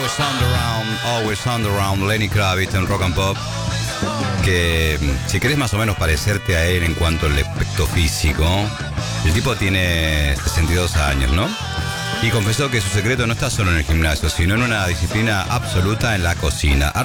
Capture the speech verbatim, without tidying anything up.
Sound Around, Always Sound Around, Lenny Kravitz en Rock and Pop. Que si querés más o menos parecerte a él en cuanto al aspecto físico, el tipo tiene sesenta y dos años, ¿no? Y confesó que su secreto no está solo en el gimnasio, sino en una disciplina absoluta en la cocina.